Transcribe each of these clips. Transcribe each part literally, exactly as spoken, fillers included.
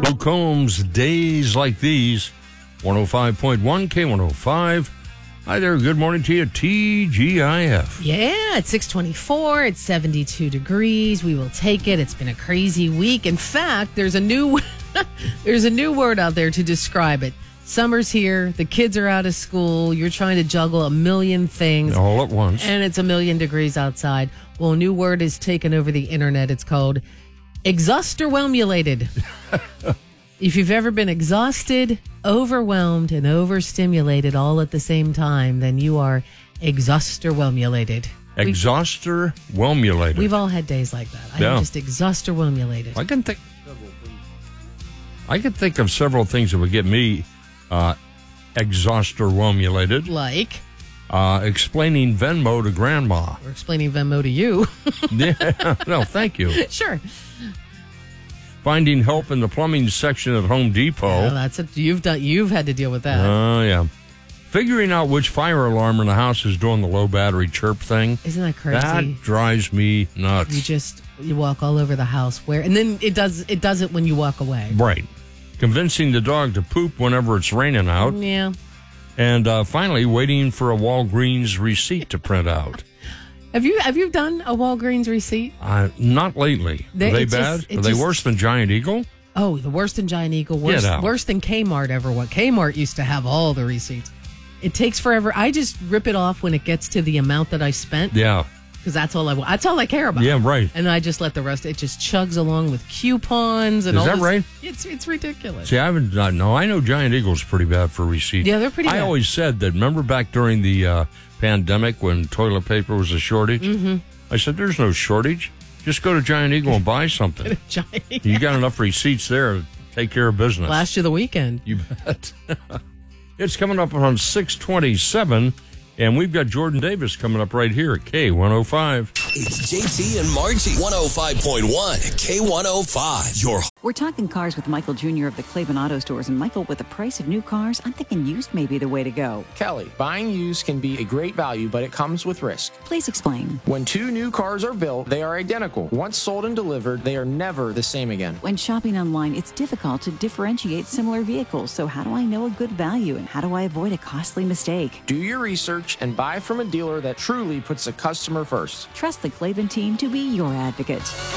Luke Combs, Days Like These, one oh five point one K one oh five. Hi there, good morning to you, T G I F. Yeah, it's six twenty-four, it's seventy-two degrees. We will take it. It's been a crazy week. In fact, there's a new there's a new word out there to describe it. Summer's here, the kids are out of school, you're trying to juggle a million things. All at once. And it's a million degrees outside. Well, a new word is taken over the internet. It's called exhausterwhelmulated. If you've ever been exhausted, overwhelmed, and overstimulated all at the same time, then you are exhausterwhelmulated. Exhausterwhelmulated. We've all had days like that. I'm Yeah. just exhausterwhelmulated. I can think I can think of several things that would get me uh, exhausterwhelmulated. Like? Uh, explaining Venmo to grandma. We're explaining Venmo to you. Yeah, no, thank you. Sure. Finding help in the plumbing section at Home Depot. Well, that's it. You've done. You've had to deal with that. Oh, uh, yeah. Figuring out which fire alarm in the house is doing the low battery chirp thing. Isn't that crazy? That drives me nuts. You just you walk all over the house where, and then it does it does it when you walk away. Right. Convincing the dog to poop whenever it's raining out. Yeah. And uh, finally, waiting for a Walgreens receipt to print out. Have you have you done a Walgreens receipt? Uh, not lately. They- Are they it bad? just- it Are they just- worse than Giant Eagle? Oh, the worst than Giant Eagle, worse, Get out. worse than Kmart ever. What Kmart used to have all the receipts. It takes forever. I just rip it off when it gets to the amount that I spent. Yeah. Because that's all I want. That's all I care about. Yeah, right. And I just let the rest. It just chugs along with coupons and Is all. that this. right? It's it's ridiculous. See, I haven't. Uh, no, I know Giant Eagle's pretty bad for receipts. Yeah, they're pretty I bad. always said that. Remember back during the uh, pandemic when toilet paper was a shortage? Mm-hmm. I said, "There's no shortage. Just go to Giant Eagle and buy something. Giant. You got enough receipts there to take care of business." Last year the weekend. You bet. It's coming up on six twenty-seven, and we've got Jordan Davis coming up right here at K one oh five. It's J T and Margie, one oh five point one, K one oh five. Your We're talking cars with Michael Junior of the Cleveland Auto Stores. And Michael, with the price of new cars, I'm thinking used may be the way to go. Kelly, buying used can be a great value, but it comes with risk. Please explain. When two new cars are built, they are identical. Once sold and delivered, they are never the same again. When shopping online, it's difficult to differentiate similar vehicles. So how do I know a good value and how do I avoid a costly mistake? Do your research and buy from a dealer that truly puts the customer first. Trust the Cleveland team to be your advocate.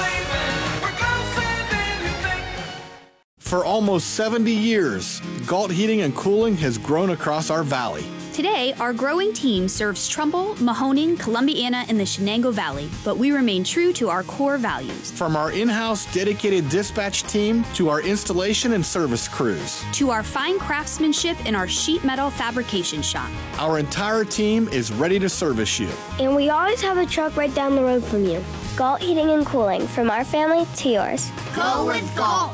For almost seventy years, Galt Heating and Cooling has grown across our valley. Today, our growing team serves Trumbull, Mahoning, Columbiana, and the Shenango Valley, but we remain true to our core values. From our in-house dedicated dispatch team to our installation and service crews, To our fine craftsmanship in our sheet metal fabrication shop. our entire team is ready to service you. And we always have a truck right down the road from you. Galt Heating and Cooling, from our family to yours. Go with Galt!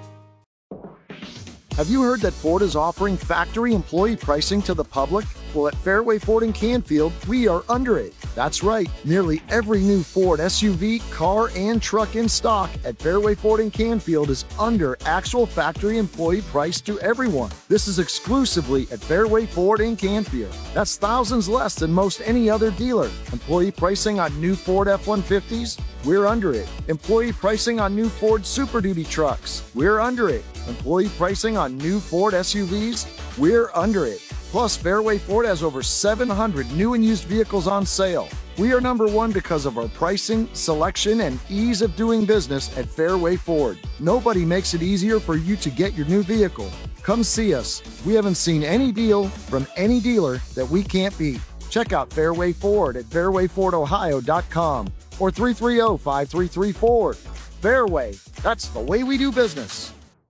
Have you heard that Ford is offering factory employee pricing to the public? Well, at Fairway Ford in Canfield, we are under it. That's right. Nearly every new Ford S U V, car, and truck in stock at Fairway Ford in Canfield is under actual factory employee price to everyone. This is exclusively at Fairway Ford in Canfield. That's thousands less than most any other dealer. Employee pricing on new Ford F one fifties? We're under it. Employee pricing on new Ford Super Duty trucks? We're under it. Employee pricing on new Ford S U Vs? We're under it. Plus, Fairway Ford has over seven hundred new and used vehicles on sale. We are number one because of our pricing, selection, and ease of doing business at Fairway Ford. Nobody makes it easier for you to get your new vehicle. Come see us. We haven't seen any deal from any dealer that we can't beat. Check out Fairway Ford at fairway ford ohio dot com or three three zero, five three three, Ford. Fairway, that's the way we do business.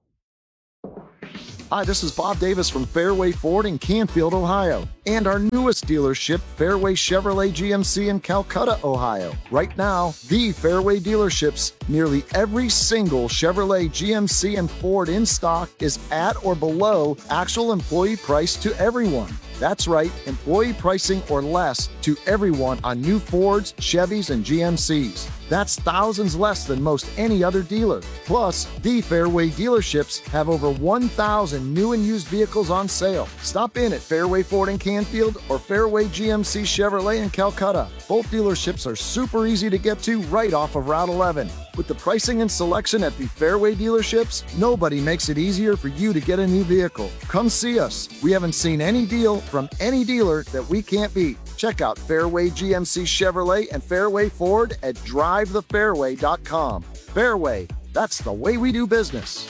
Hi, this is Bob Davis from Fairway Ford in Canfield, Ohio, and our newest dealership, Fairway Chevrolet G M C in Calcutta, Ohio. Right now, the Fairway dealerships, nearly every single Chevrolet, G M C, and Ford in stock is at or below actual employee price to everyone. That's right, employee pricing or less to everyone on new Fords, Chevys, and G M Cs. That's thousands less than most any other dealer. Plus, the Fairway dealerships have over one thousand new and used vehicles on sale. Stop in at Fairway Ford in Canfield or Fairway G M C Chevrolet in Calcutta. Both dealerships are super easy to get to right off of Route eleven. With the pricing and selection at the Fairway dealerships, nobody makes it easier for you to get a new vehicle. Come see us. We haven't seen any deal from any dealer that we can't beat. Check out Fairway G M C Chevrolet and Fairway Ford at drive the fairway dot com. Fairway, that's the way we do business.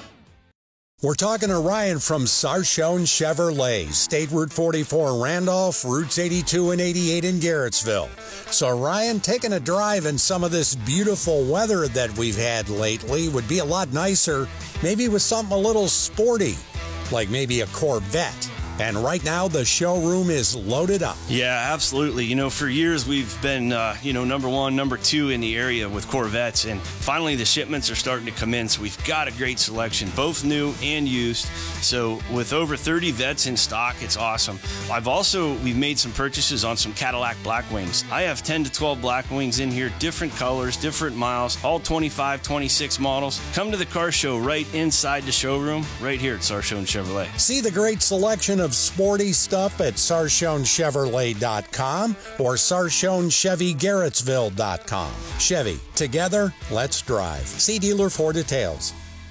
We're talking to Ryan from Sarshone Chevrolet, State Route forty-four in Randolph, Routes eighty-two and eighty-eight in Garrettsville. So Ryan, taking a drive in some of this beautiful weather that we've had lately would be a lot nicer, maybe with something a little sporty, like maybe a Corvette. And right now, the showroom is loaded up. Yeah, absolutely. You know, for years we've been, uh, you know, number one, number two in the area with Corvettes. And finally, the shipments are starting to come in. So we've got a great selection, both new and used. So with over thirty Vettes in stock, it's awesome. I've also, we've made some purchases on some Cadillac Blackwings. I have ten to twelve Blackwings in here, different colors, different miles, all twenty-five, twenty-six models. Come to the car show right inside the showroom, right here at Sarshone Chevrolet. See the great selection of sporty stuff at Sarshone Chevrolet dot com or Sarshone Chevy Garrettsville dot com. Chevy, together, let's drive. See dealer for details.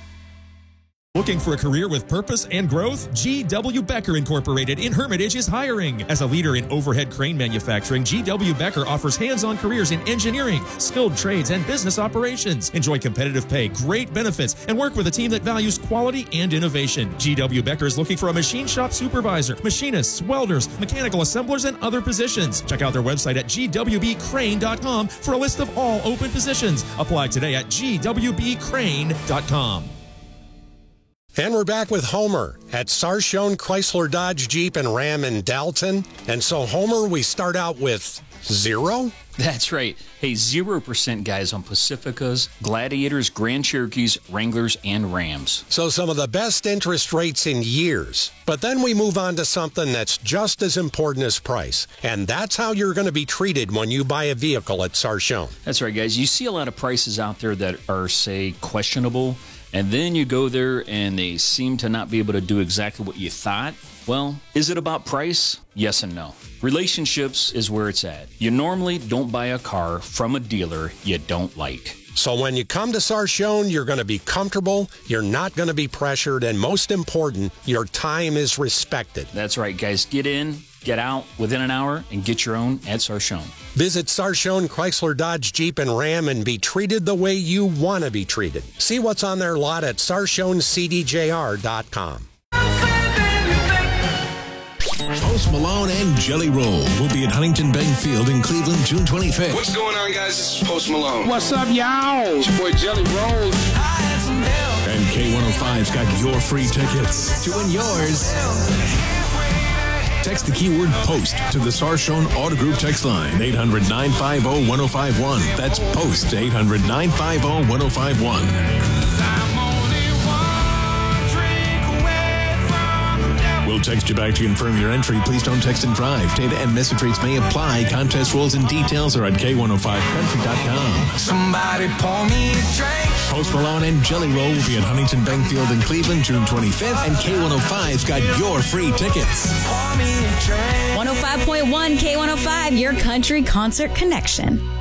Looking for a career with purpose and growth? G W. Becker Incorporated in Hermitage is hiring. As a leader in overhead crane manufacturing, G W. Becker offers hands-on careers in engineering, skilled trades, and business operations. Enjoy competitive pay, great benefits, and work with a team that values quality and innovation. G W. Becker is looking for a machine shop supervisor, machinists, welders, mechanical assemblers, and other positions. Check out their website at G W B crane dot com for a list of all open positions. Apply today at G W B crane dot com. And we're back with Homer at Sarshone Chrysler Dodge Jeep and Ram in Dalton. And so, Homer, we start out with zero? That's right. Hey, zero percent guys on Pacificas, Gladiators, Grand Cherokees, Wranglers, and Rams. So some of the best interest rates in years. But then we move on to something that's just as important as price. And that's how you're going to be treated when you buy a vehicle at Sarshone. That's right, guys. You see a lot of prices out there that are, say, questionable. And then you go there and they seem to not be able to do exactly what you thought. Well, is it about price? Yes and no. Relationships is where it's at. You normally don't buy a car from a dealer you don't like. So when you come to Sarshone, you're going to be comfortable, you're not going to be pressured, and most important, your time is respected. That's right, guys. Get in, get out within an hour, and get your own at Sarshone. Visit Sarshone Chrysler Dodge Jeep and Ram and be treated the way you want to be treated. See what's on their lot at Sarshone C D J R dot com. Post Malone and Jelly Roll will be at Huntington Bank Field in Cleveland, June twenty-fifth. What's going on, guys? This is Post Malone. What's up, y'all? It's your boy Jelly Roll. And K one oh five's got your free tickets. To win yours, text the keyword POST to the Sarshone Auto Group text line, eight hundred, nine five zero, one zero five one. That's POST, eight hundred, nine five zero, one zero five one. We'll text you back to confirm your entry. Please don't text and drive. Data and message rates may apply. Contest rules and details are at K one oh five country dot com. Somebody pour me a drink. Post Malone and Jelly Roll will be at Huntington Bank Field in Cleveland, June twenty-fifth, and K one oh five's got your free tickets. Pour me a drink. one oh five point one K one oh five, your country concert connection.